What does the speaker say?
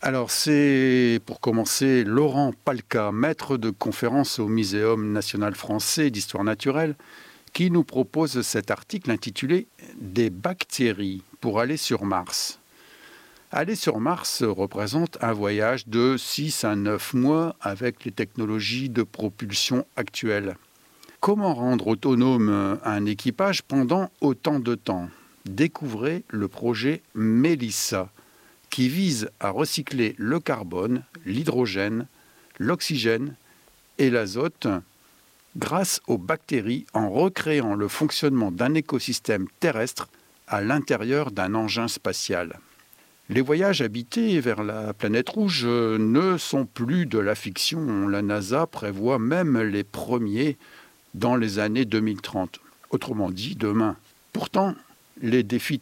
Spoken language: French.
Alors c'est pour commencer Laurent Palka, maître de conférence au Muséum national français d'histoire naturelle, qui nous propose cet article intitulé Des bactéries pour aller sur Mars. Aller sur Mars représente un voyage de 6 à 9 mois avec les technologies de propulsion actuelles. Comment rendre autonome un équipage pendant autant de temps? Découvrez le projet Mélissa, qui vise à recycler le carbone, l'hydrogène, l'oxygène et l'azote grâce aux bactéries en recréant le fonctionnement d'un écosystème terrestre à l'intérieur d'un engin spatial. Les voyages habités vers la planète rouge ne sont plus de la fiction. La NASA prévoit même les premiers dans les années 2030. Autrement dit, demain. Pourtant, les défis